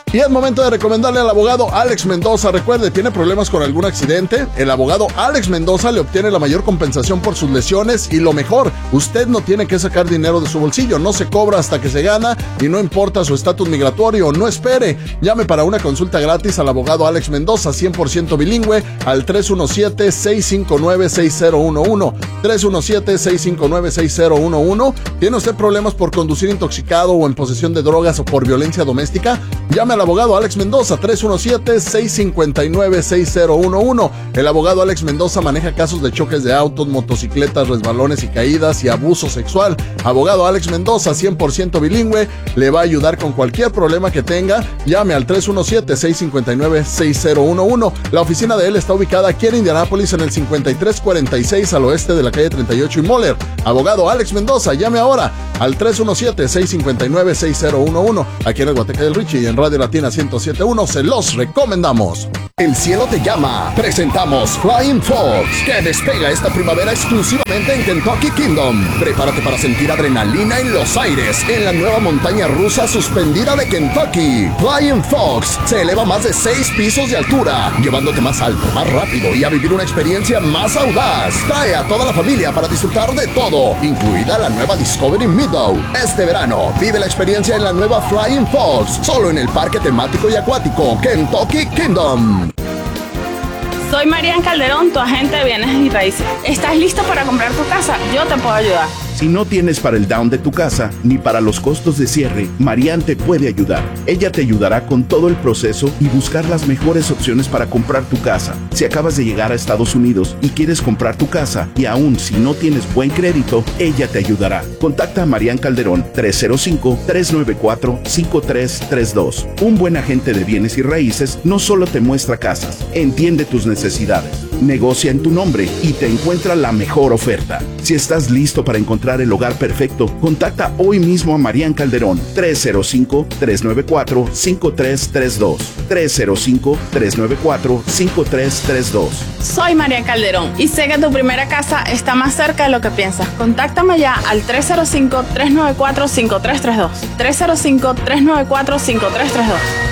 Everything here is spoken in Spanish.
Y es momento de recomendarle al abogado Alex Mendoza. Recuerde, ¿tiene problemas con algún accidente? El abogado Alex Mendoza le obtiene la mayor compensación por sus lesiones y lo mejor, usted no tiene que sacar dinero de su bolsillo, no se cobra hasta que se gana y no importa su estatus migratorio. No espere, llame para una consulta gratis al abogado Alex Mendoza, 100% bilingüe, al 317-659-6011. 317-659-6011. ¿Tiene usted problemas por conducir intoxicado o en posesión de drogas o por violencia doméstica? Llame al abogado Alex Mendoza, 317-659-6011. El abogado Alex Mendoza maneja casos de choques de autos, motocicletas, resbalones y caídas y abuso sexual. Abogado Alex Mendoza, 100% bilingüe, le va a ayudar con cualquier problema que tenga. Llame al 317-659-6011. La oficina de él está ubicada aquí en Indianápolis en el 5346 al oeste de la calle 38 y Moller. Abogado Alex Mendoza, llame ahora al 317-659-6011. Aquí en el Guateque del Richie y en Radio Latina 107.1 se los recomendamos. El cielo te llama. Presentamos Flying Fox, que despega esta primavera exclusivamente en Kentucky Kingdom. Prepárate para sentir adrenalina en los aires en la nueva montaña rusa suspendida de Kentucky. Flying Fox se eleva más de 6 pisos de altura, llevándote más alto, más rápido y a vivir una experiencia más audaz. Trae a toda la familia para disfrutar de todo, incluida la nueva Discovery Meadow. Este verano, vive la experiencia en la nueva Flying Fox, solo en el parque temático y acuático Kentucky Kingdom. Soy Marian Calderón, tu agente de bienes y raíces. ¿Estás listo para comprar tu casa? Yo te puedo ayudar. Si no tienes para el down de tu casa ni para los costos de cierre, Marian te puede ayudar. Ella te ayudará con todo el proceso y buscar las mejores opciones para comprar tu casa. Si acabas de llegar a Estados Unidos y quieres comprar tu casa y aún si no tienes buen crédito, ella te ayudará. Contacta a Marian Calderón 305-394-5332. Un buen agente de bienes y raíces no solo te muestra casas, entiende tus necesidades, negocia en tu nombre y te encuentra la mejor oferta. Si estás listo para encontrar el hogar perfecto, contacta hoy mismo a Marian Calderón 305-394-5332. 305-394-5332. Soy Marian Calderón y sé que tu primera casa está más cerca de lo que piensas. Contáctame ya al 305-394-5332. 305-394-5332.